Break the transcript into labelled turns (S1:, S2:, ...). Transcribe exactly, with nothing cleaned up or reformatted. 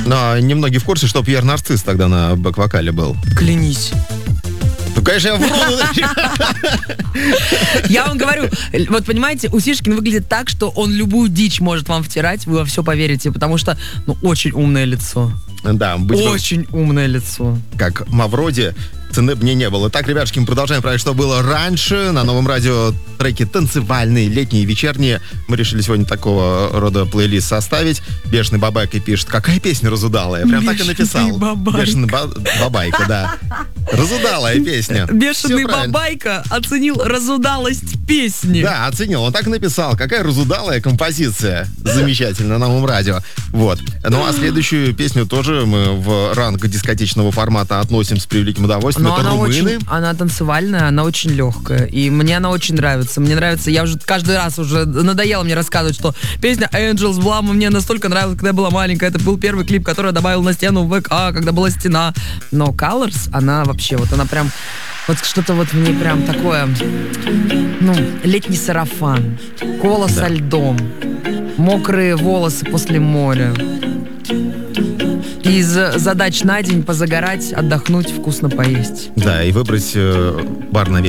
S1: Но немногие в курсе, что Пьер Нарцисс тогда на бэк-вокале был.
S2: Клянись.
S1: Ну, конечно, я вру.
S2: Я вам говорю, вот понимаете, Усишкин выглядит так, что он любую дичь может вам втирать, вы во все поверите, потому что, ну, очень умное лицо.
S1: Да, быть
S2: Очень умное лицо.
S1: как Мавроди, цены мне не было. Так, ребятушки, мы продолжаем про что было раньше. На Новом радио треки танцевальные, летние, вечерние. Мы решили сегодня такого рода плейлист составить. Бешеный Бабайка пишет, какая песня разудалая. Прям так и написал.
S2: Бабайка.
S1: Бешеный ба- Бабайка, да. Разудалая песня.
S2: Бешеный
S1: Всё правильно.
S2: Бабайка оценил разудалость песни.
S1: Да, оценил. Он так и написал. Какая разудалая композиция. Замечательно, на Новом радио. Вот. Ну, а следующую песню тоже мы в ранг дискотечного формата относим с превеликим удовольствием.
S2: Но
S1: Это
S2: она
S1: румыны.
S2: очень, она танцевальная, она очень легкая. И мне она очень нравится. Мне нравится, я уже каждый раз уже надоело мне рассказывать, что песня Angels Blama мне настолько нравилась, когда я была маленькая. Это был первый клип, который я добавил на стену в ВК, когда была стена. Но Colors, она вообще, вот она прям, вот что-то вот в ней прям такое, ну, летний сарафан, кола
S1: Да.
S2: со льдом, мокрые волосы после моря. Из задач на день позагорать, отдохнуть, вкусно поесть.
S1: Да, и выбрать э, бар на вечер.